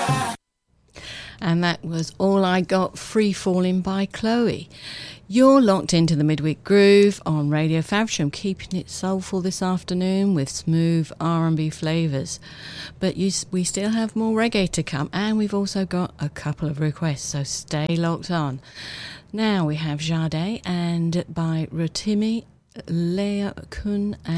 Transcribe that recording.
And that was All I Got, Free Falling by Chloe. You're locked into the Midweek Groove on Radio Faversham, keeping it soulful this afternoon with smooth R&B flavours. But we still have more reggae to come, and we've also got a couple of requests, so stay locked on. Now we have Jade and by Rotimi Leakun